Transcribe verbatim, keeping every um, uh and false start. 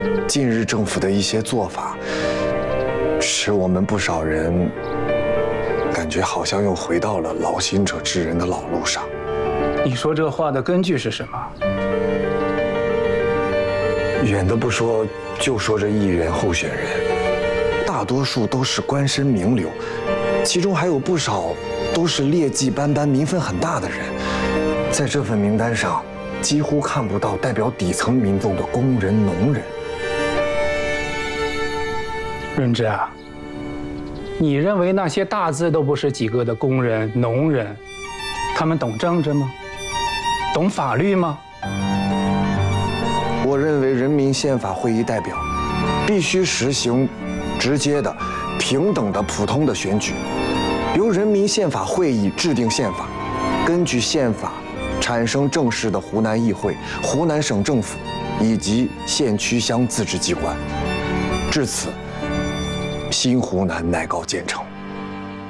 近日政府的一些做法，使我们不少人感觉好像又回到了劳心者治人的老路上。 你说这话的根据是什么？ 远的不说，就说这议员候选人，大多数都是官绅名流，其中还有不少都是劣迹斑斑、名分很大的人。在这份名单上，几乎看不到代表底层民众的工人、农人。 润之啊，你认为那些大字都不是几个的工人、农人，他们懂政治吗？懂法律吗？ 我认为人民宪法会议代表必须实行直接的、平等的、普通的选举，由人民宪法会议制定宪法，根据宪法产生正式的湖南议会、湖南省政府以及县区乡自治机关。至此，新湖南乃告建成。